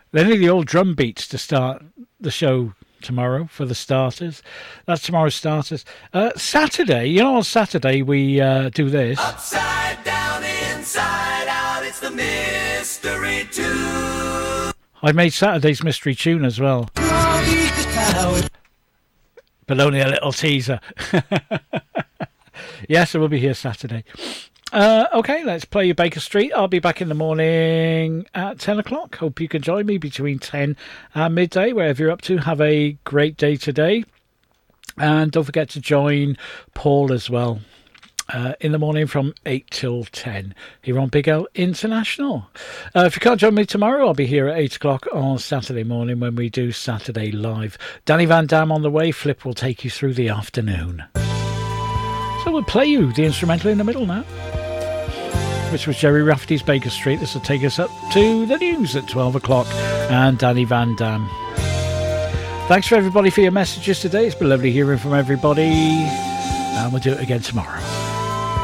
They need the old drum beats to start the show tomorrow for the starters. That's tomorrow's starters. Saturday, on Saturday we do this. Upside down, inside out, it's the mystery tune. I made Saturday's mystery tune as well. But only a little teaser. Yes, I will be here Saturday. Okay, let's play you Baker Street. I'll be back in the morning at 10 o'clock. Hope you can join me between 10 and midday. Wherever you're up to, have a great day today. And don't forget to join Paul as well in the morning from 8 till 10 here on Big L International. If you can't join me tomorrow, I'll be here at 8 o'clock on Saturday morning when we do Saturday Live. Danny Van Dam on the way. Flip will take you through the afternoon. So we'll play you the instrumental in the middle now, which was Jerry Rafferty's Baker Street. This will take us up to the news at 12 o'clock and Danny Van Dam. Thanks for everybody for your messages today. It's been lovely hearing from everybody, and we'll do it again tomorrow.